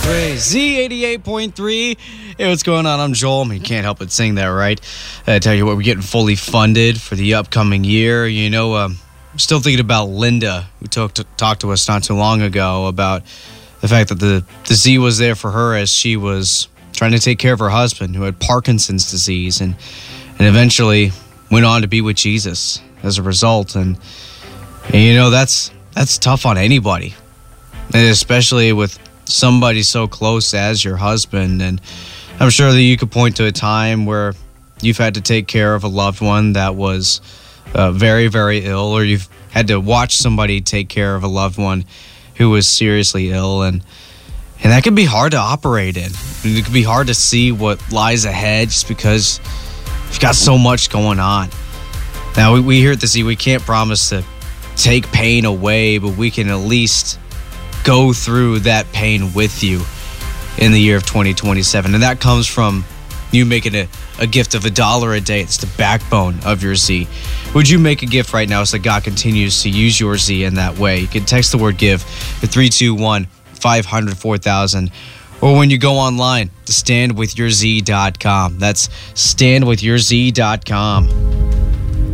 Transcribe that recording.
Z88.3. Hey, what's going on? I'm Joel. I mean, you can't help but sing that, right? I tell you what, we're getting fully funded for the upcoming year. You know, I'm still thinking about Linda, who talked to us not too long ago about the fact that the Z was there for her as she was trying to take care of her husband who had Parkinson's disease and eventually went on to be with Jesus as a result. And you know, that's tough on anybody, and especially with somebody so close as your husband. And I'm sure that you could point to a time where you've had to take care of a loved one that was very, very ill, or you've had to watch somebody take care of a loved one who was seriously ill, and that can be hard to operate in. It can be hard to see what lies ahead just because you've got so much going on. Now, we here at the Z, we can't promise to take pain away, but we can at least go through that pain with you in the year of 2027. And that comes from you making a gift of $1 a day. It's the backbone of your Z. Would you make a gift right now so that God continues to use your Z in that way? You can text the word give to 321-500-4000. Or when you go online to standwithyourz.com. That's standwithyourz.com.